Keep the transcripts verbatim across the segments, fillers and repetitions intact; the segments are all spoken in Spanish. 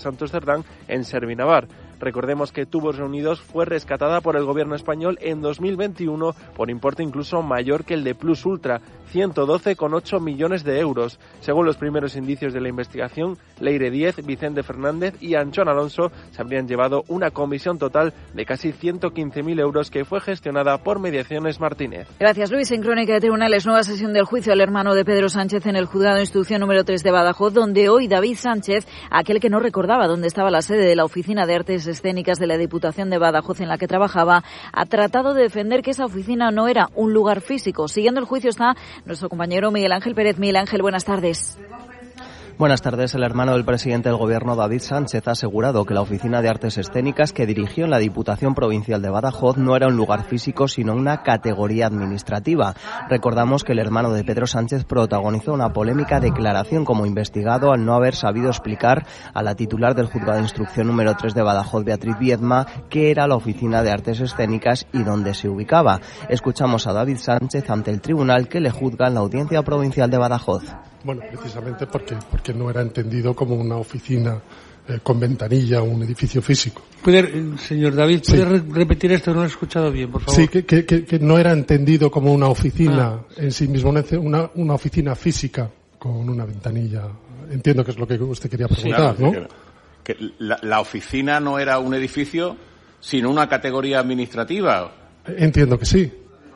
Santos Cerdán en Servinavar. Recordemos que Tubos Reunidos fue rescatada por el gobierno español en dos mil veintiuno por importe incluso mayor que el de Plus Ultra, ciento doce coma ocho millones de euros. Según los primeros indicios de la investigación, Leire Díez, Vicente Fernández y Anchón Alonso se habrían llevado una comisión total de casi ciento quince mil euros que fue gestionada por Mediaciones Martínez. Gracias, Luis. En Crónica de Tribunales, nueva sesión del juicio al hermano de Pedro Sánchez en el juzgado de instrucción número tres de Badajoz, donde hoy David Sánchez, aquel que no recordaba dónde estaba la sede de la Oficina de Artes Escénicas de la Diputación de Badajoz en la que trabajaba, ha tratado de defender que esa oficina no era un lugar físico. Siguiendo el juicio está nuestro compañero Miguel Ángel Pérez. Miguel Ángel, buenas tardes. Buenas tardes. El hermano del presidente del Gobierno, David Sánchez, ha asegurado que la Oficina de Artes Escénicas que dirigió en la Diputación Provincial de Badajoz no era un lugar físico, sino una categoría administrativa. Recordamos que el hermano de Pedro Sánchez protagonizó una polémica declaración como investigado al no haber sabido explicar a la titular del Juzgado de Instrucción número tres de Badajoz, Beatriz Viedma, qué era la Oficina de Artes Escénicas y dónde se ubicaba. Escuchamos a David Sánchez ante el tribunal que le juzga en la Audiencia Provincial de Badajoz. Bueno, precisamente porque, porque no era entendido como una oficina eh, con ventanilla o un edificio físico. ¿Puede, señor David, puede sí. repetir esto? No lo he escuchado bien, por favor. Sí, que, que, que no era entendido como una oficina ah. en sí mismo, una, una oficina física con una ventanilla. Entiendo que es lo que usted quería preguntar, sí, claro, ¿no? Que la, la oficina no era un edificio, sino una categoría administrativa. Entiendo que sí.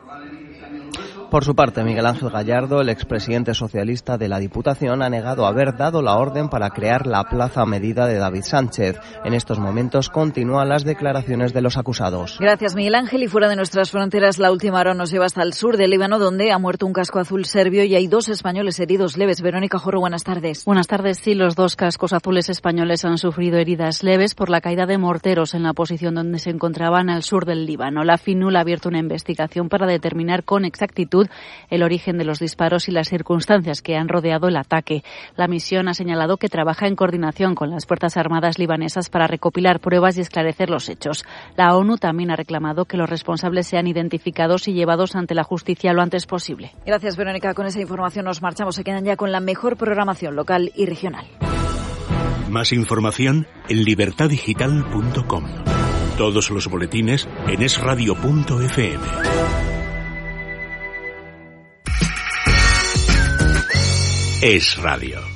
Por su parte, Miguel Ángel Gallardo, el expresidente socialista de la Diputación, ha negado haber dado la orden para crear la plaza a medida de David Sánchez. En estos momentos continúan las declaraciones de los acusados. Gracias, Miguel Ángel. Y fuera de nuestras fronteras, la última hora nos lleva hasta el sur del Líbano, donde ha muerto un casco azul serbio y hay dos españoles heridos leves. Verónica Jorro, buenas tardes. Buenas tardes. Sí, los dos cascos azules españoles han sufrido heridas leves por la caída de morteros en la posición donde se encontraban al sur del Líbano. La FINUL ha abierto una investigación para determinar con exactitud el origen de los disparos y las circunstancias que han rodeado el ataque. La misión ha señalado que trabaja en coordinación con las Fuerzas Armadas libanesas para recopilar pruebas y esclarecer los hechos. La ONU también ha reclamado que los responsables sean identificados y llevados ante la justicia lo antes posible. Gracias, Verónica. Con esa información nos marchamos. Se quedan ya con la mejor programación local y regional. Más información en libertad digital punto com. Todos los boletines en es radio punto efe eme. Es Radio.